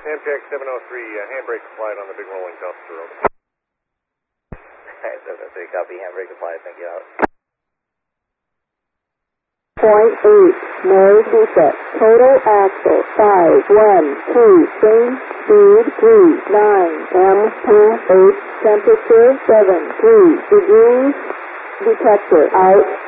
Amtrak 703, handbrake applied on the big rolling dumpster. Over. 703, copy, handbrake applied, thank you, out. Point 8, noise reset. Total axle 512, change speed 39, M28, temperature 73 degrees, detector out.